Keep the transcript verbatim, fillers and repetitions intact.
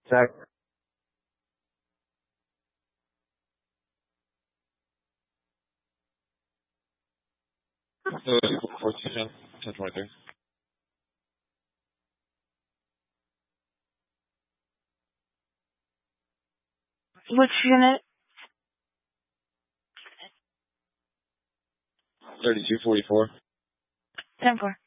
Zach. fourteen, ten twenty-three. Which unit? thirty-two forty-four. ten four.